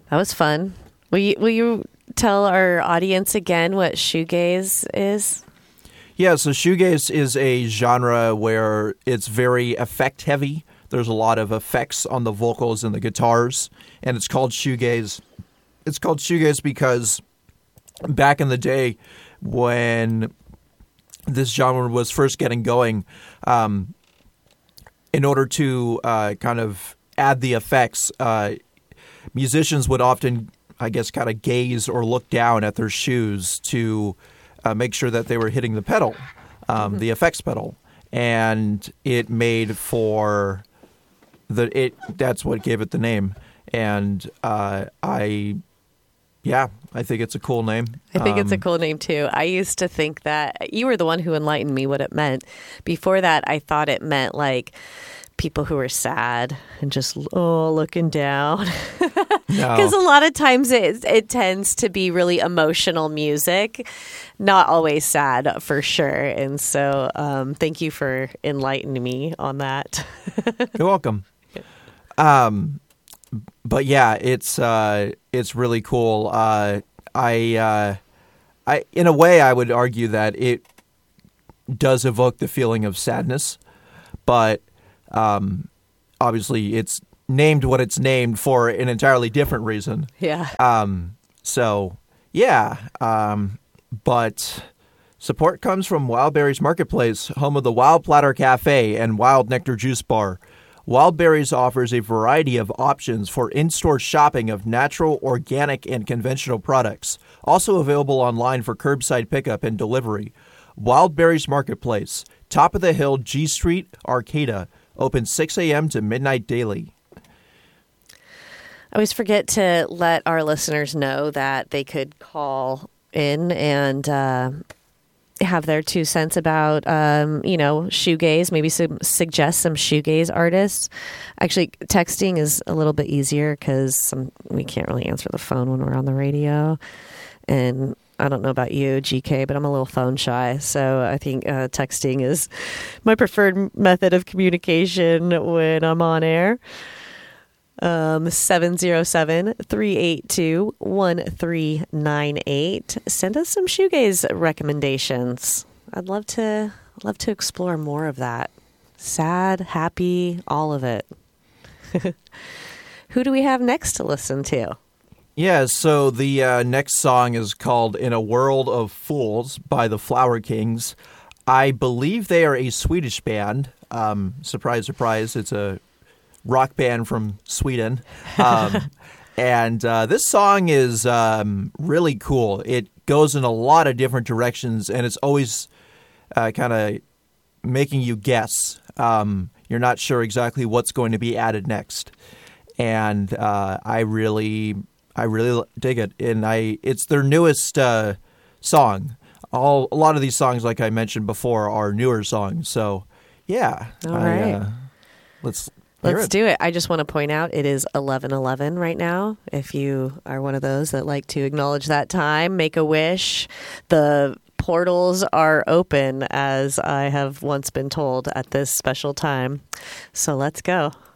That was fun. Will you tell our audience again what shoegaze is? Yeah, so shoegaze is a genre where it's very effect heavy. There's a lot of effects on the vocals and the guitars, and it's called shoegaze. It's called shoegaze because back in the day when this genre was first getting going, in order to kind of add the effects, musicians would often, I guess, kind of gaze or look down at their shoes to make sure that they were hitting the pedal, the effects pedal. And it made for that's what gave it the name. And I think it's a cool name. I think it's a cool name too. I used to think that you were the one who enlightened me what it meant. Before that, I thought it meant like people who are sad and just looking down. Because a lot of times it tends to be really emotional music, not always sad for sure. And so thank you for enlightening me on that. You're welcome. But yeah, it's really cool. I in a way I would argue that it does evoke the feeling of sadness, but obviously it's named what it's named for an entirely different reason. Yeah. But support comes from Wildberries Marketplace, home of the Wild Platter Cafe and Wild Nectar Juice Bar. Wildberries offers a variety of options for in-store shopping of natural, organic, and conventional products. Also available online for curbside pickup and delivery. Wildberries Marketplace, top of the hill, G Street, Arcata. Open 6 a.m. to midnight daily. I always forget to let our listeners know that they could call in and have their 2 cents about, shoegaze, maybe suggest some shoegaze artists. Actually, texting is a little bit easier because we can't really answer the phone when we're on the radio. And I don't know about you, GK, but I'm a little phone shy. So I think texting is my preferred method of communication when I'm on air. 707-382-1398. Send us some shoegaze recommendations. I'd love to explore more of that. Sad, happy, all of it. Who do we have next to listen to? Yeah, so the next song is called In a World of Fools by the Flower Kings. I believe they are a Swedish band. Surprise, surprise, it's a rock band from Sweden. And this song is really cool. It goes in a lot of different directions, and it's always kind of making you guess. You're not sure exactly what's going to be added next. And I really dig it. And it's their newest song. A lot of these songs, like I mentioned before, are newer songs. So, yeah. All right. Let's do it. I just want to point out it is 11:11 right now. If you are one of those that like to acknowledge that time, make a wish. The portals are open, as I have once been told, at this special time. So let's go.